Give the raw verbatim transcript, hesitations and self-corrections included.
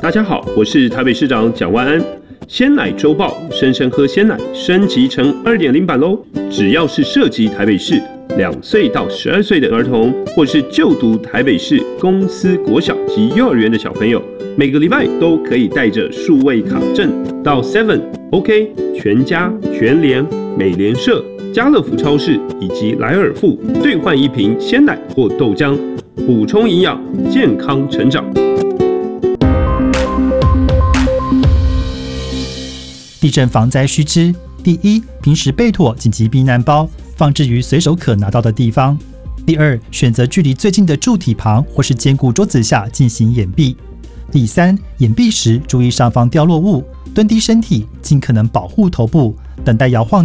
大家好，我是台北市长蒋万安。鲜奶周报，生生喝鲜奶升级成 二点零 版喽！只要是涉及台北市两岁到十二岁的儿童，或是就读台北市公私国小及幼儿园的小朋友，每个礼拜都可以带着数位卡证到 seven、OK、全家、全联、美联社、家乐福超市以及莱尔富兑换一瓶鲜奶或豆浆，补充营养，健康成长。 地震防灾须知：第一，平时备妥紧急避难包，放置于随手可拿到的地方；第二，选择距离最近的柱体旁或是坚固桌子下进行掩蔽；第三，掩蔽时注意上方掉落物，蹲低身体，尽可能保护头部，等待摇晃